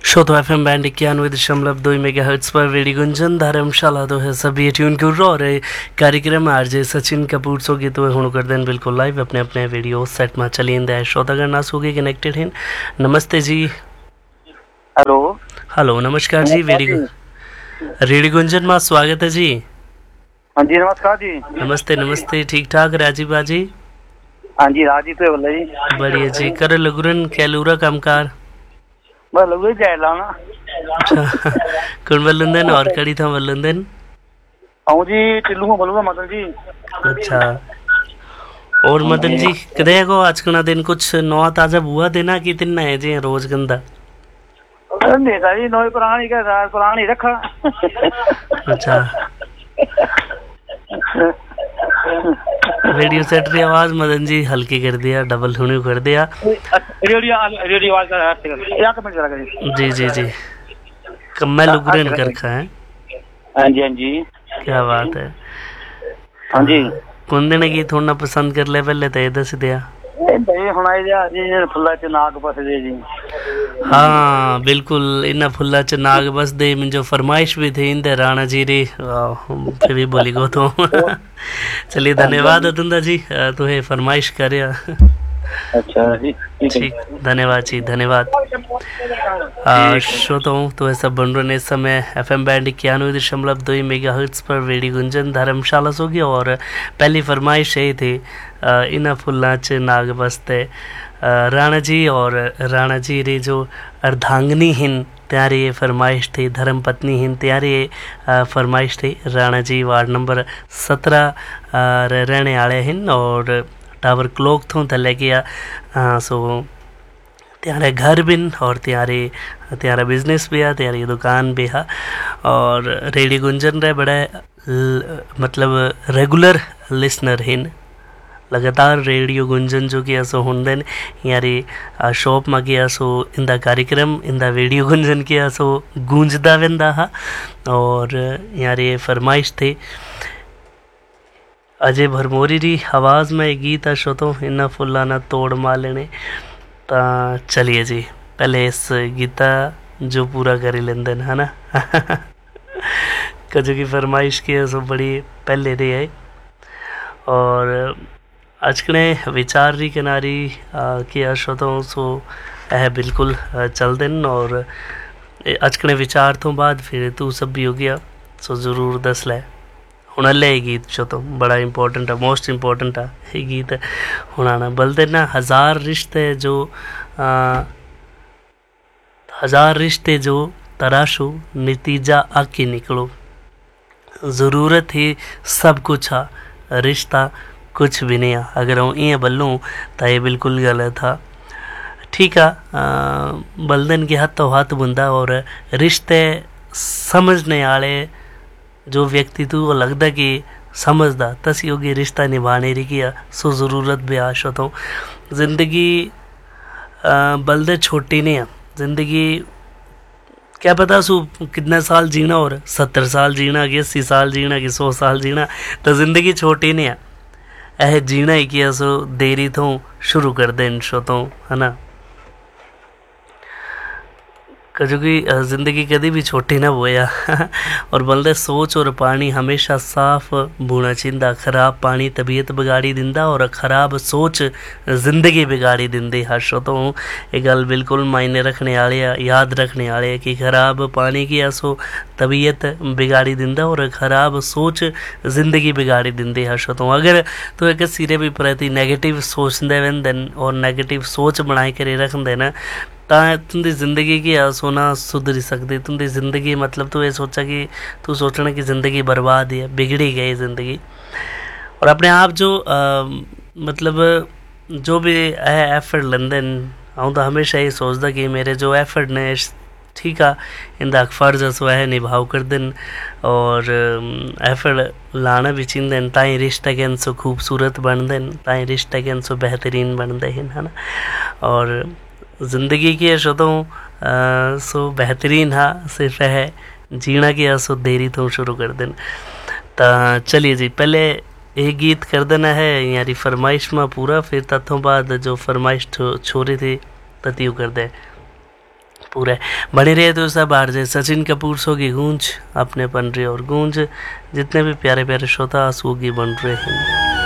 श्रोतो FM band 91.2 megahertz पर radio Gunjan धर्मशाला तो है सभी ट्यून क्यों और कार्यक्रम आरजे सचिन कपूर सो गीत हुण कर देन बिल्कुल लाइव अपने अपने वीडियो सेट में चलिए श्रोतागण नास हो गए कनेक्टेड हैं। नमस्ते जी। हेलो हेलो नमस्कार जी। रेडियो गुंजन में स्वागत है जी। हाँ जी नमस्कार जी। नमस्ते नमस्ते। ठीक ठाक राजीव बाजी? हाँ जी राजीव पे बोल रहे जी। बढ़िया जी। कर लगुरन कैलूरा कामकार बस लगू जाए लाना। कौन बल्लंदन और कड़ी था बल्लंदन? हाँ जी टिल्लू को बोलूँगा मदन जी। अच्छा। और मदन जी कदे को आज का दिन कुछ नवा ताजा बुआ देना कि दिन है जी रोज गंदा? नेता जी नई पुरानी का पुरानी रखा। अच्छा। रेडियो सेट की आवाज मदन जी हल्की कर दिया, डबल होने कर दिया। रेडियो आवाज का जी जी जी। कम लुगरन कर रखा है। हाँ जी हाँ जी। क्या बात है। हाँ जी। कौन दिन की थोड़ा पसंद कर ले पहले तो ये दस दिया। फुल्ला च नाग बस दे जी। हाँ बिल्कुल इन फुल्ला च नाग बस दे मुझे फरमाइश भी थी इंदे राणा जी री फिर भी बोली गो तो। चलिए धन्यवाद अतुंदा जी तो है फरमाइश करे। अच्छा जी ठीक धन्यवाद जी धन्यवाद। श्रोताओं तो ऐसा बन रहे इस समय FM बैंड 91.2 मेगाहर्ट्ज पर रेडियो गुंजन धर्मशाला सो गया और पहली फरमाइश यही थी इन फुल्ला च नाग बसते राणा जी और राणा जी रे जो अर्धांगनी हिन त्यारी ये फरमाइश थी, धर्म पत्नी हिन त्यारी ये फरमाइश थी। राणा जी वार्ड नंबर 17 रहने आए हिन और टावर क्लॉक थों थले गया सो त्यारे घर बिन और त्यारा बिजनेस भी है, त्यारी दुकान भी है और रेडियो गुंजन रे बड़े मतलब रेगुलर लिसनर हिन। लगातार रेडियो गुंजन जो कि असो हुंदन यारी शॉप में गया सो इंदा कार्यक्रम इंदा रेडियो गुंजन के असो गूंजदा वेंदा हा और यारी फरमाइश थे अजय भरमोरी री आवाज़ में गीत है श्रोतो इन्ना फुल्ला ना तोड़ मालने। तो चलिए जी पहले इस गीता जो पूरा कर लेंदन है ना। कजो की फरमाइश की सो बड़ी पहले रे है और अचकने विचार री किनारी किया श्रोतो सो यह बिल्कुल चल दिन और अचकने विचार तो बाद फिर तू सब भी हो गया सो ज़रूर दस ले हुन ले गीत जो तो बड़ा इम्पोर्टेंट है, मोस्ट इम्पोर्टेंट है ये गीत हुनाना बलते ना हजार रिश्ते जो तराशो नतीजा आके निकलो। ज़रूरत ही सब कुछ आ रिश्ता कुछ भी नहीं आ। अगर हूँ ये बल्लूँ तो ये बिल्कुल गलत था। ठीक है बलदन के हाथों हाथ बुंदा और रिश्ते समझने वाले जो व्यक्ति तू वो लगता कि समझदा तसी होगी रिश्ता निभाने री किया सो ज़रूरत भी आशो तो ज़िंदगी बल्दे छोटी नहीं है। ज़िंदगी क्या पता सो कितना साल जीना और 70 साल जीना कि 80 साल जीना कि 100 साल जीना तो ज़िंदगी छोटी नहीं है। यह जीना ही किया सो देरी तो शुरू कर दे इन शो तो है ना। क्योंकि ज़िंदगी कभी भी छोटी ना बोया। और बल्दे सोच और पानी हमेशा साफ बूना चिंदा। ख़राब पानी तबीयत बिगाड़ी दिंदा और ख़राब सोच ज़िंदगी बिगाड़ी दिंदी। हर शो तो ये गल बिल्कुल मायने रखने वाले याद रखने वाले कि ख़राब पानी की असो तबीयत बिगाड़ी दिंदा और ख़राब सोच ज़िंदगी बिगाड़ी दिंदी। हर शो तो अगर तो एक सिरे भी प्रति नेगेटिव सोचते वेंदन और नेगेटिव सोच बनाए कर रख देना तुंदी ज़िंदगी की सोना सुधरी सकती। तुंदी ज़िंदगी मतलब तू ये सोचा कि तू सोचना कि ज़िंदगी बर्बाद है बिगड़ी गई ज़िंदगी। और अपने आप जो मतलब जो भी एफर्ट लेंदन आऊँ तो हमेशा ये सोचता कि मेरे जो एफर्ट ने ठीक है इंदा फ़र्ज सो है निभाव कर दिन और एफर्ट लाना भी चिंदन ताई रिश्ता के सो खूबसूरत बन दिन ताई रिश्ता के सो बेहतरीन बन दे है ना। और ज़िंदगी की शो सो बेहतरीन हा सिर्फ है जीना की सो देरी तो शुरू कर देन। तो चलिए जी पहले एक गीत कर देना है यारी फरमाइश में पूरा फिर तथों बाद जो फरमाइश छोरी थी ततियू कर दे भरपूर है। बने रहे तो सब आरजे सचिन कपूर सो की गूंज अपने बन रहे और गूंज जितने भी प्यारे प्यारे श्रोता आंसू की बन रहे हैं।